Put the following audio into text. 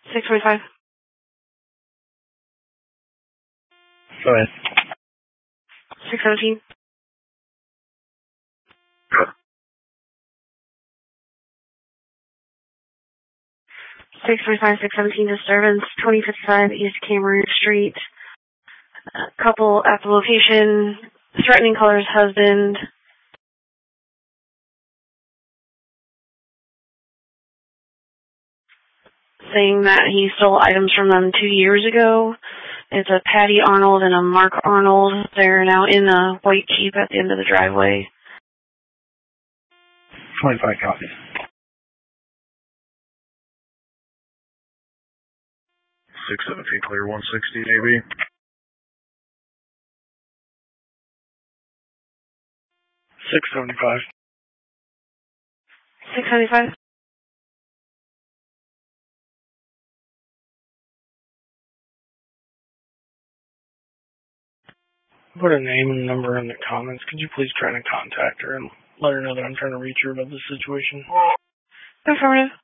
6:45. Go ahead. 6:17. 6:45, 6:17 disturbance, 2055 East Cameron Street. Couple at the location, threatening Color's husband. Saying that he stole items from them 2 years ago. It's a Patty Arnold and a Mark Arnold. They're now in a white Jeep at the end of the driveway. 25 copies. 617 clear 160 AB. 675. 675. Put a name and number in the comments. Could you please try to contact her and let her know that I'm trying to reach her about this situation? Affirmative.